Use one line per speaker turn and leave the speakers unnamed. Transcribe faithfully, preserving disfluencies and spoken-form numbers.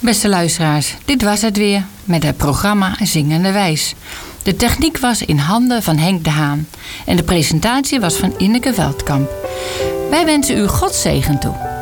Beste luisteraars, dit was het weer met het programma Zingende Wijs. De techniek was in handen van Henk de Haan en de presentatie was van Ineke Veldkamp. Wij wensen u Gods zegen toe.